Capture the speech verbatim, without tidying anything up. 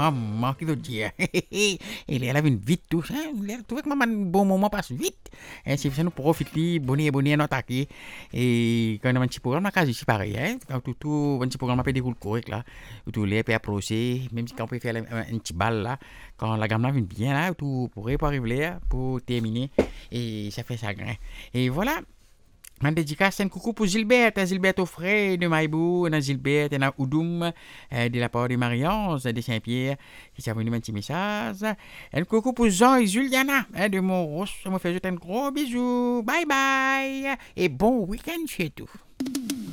maman, qui veut dire. Elle elle a une vite tout ça. Elle trouve que maman un bon moment passe vite. Et c'est ça nous profiter, bonnet bonnet notre attaquer. Et quand on a un petit programme, on a ici pareil. Hein? Quand tout tout un petit programme peut dérouler correct là, tout les peut approcher, même si quand on peut faire un, un petit bal là, quand la gamme là vient bien là, tout pourrait pas arriver là pour terminer. Et ça fait ça grain. Et voilà. Ma dédicace, un coucou pour Gilberte, Gilberte Offray de Maïbou, et Gilberte, et Oudoum, euh, de la part de Marie-Ange de Saint-Pierre, qui s'est venu un petit message. Un coucou pour Jean et Juliana, hein, de Montros, ça me fait jeter un gros bisou. Bye bye, et bon week-end chez tout.